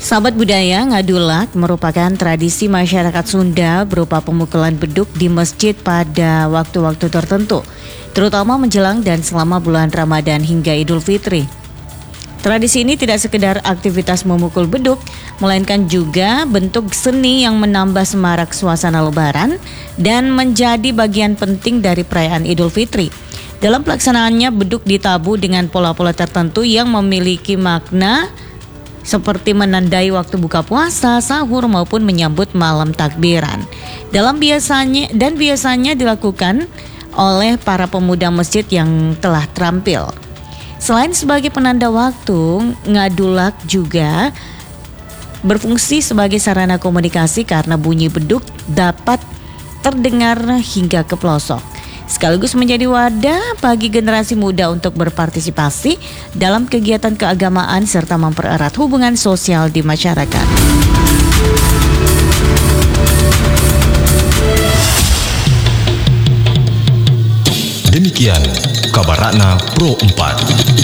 Sahabat budaya, ngadulak merupakan tradisi masyarakat Sunda berupa pemukulan beduk di masjid pada waktu-waktu tertentu, terutama menjelang dan selama bulan Ramadan hingga Idul Fitri. Tradisi ini tidak sekedar aktivitas memukul beduk, melainkan juga bentuk seni yang menambah semarak suasana Lebaran dan menjadi bagian penting dari perayaan Idul Fitri. Dalam pelaksanaannya, beduk ditabuh dengan pola-pola tertentu yang memiliki makna seperti menandai waktu buka puasa, sahur maupun menyambut malam takbiran. Biasanya dilakukan oleh para pemuda masjid yang telah terampil. Selain sebagai penanda waktu, ngadulak juga berfungsi sebagai sarana komunikasi karena bunyi beduk dapat terdengar hingga ke pelosok, sekaligus menjadi wadah bagi generasi muda untuk berpartisipasi dalam kegiatan keagamaan serta mempererat hubungan sosial di masyarakat. Demikian kabar Ratna Pro 4.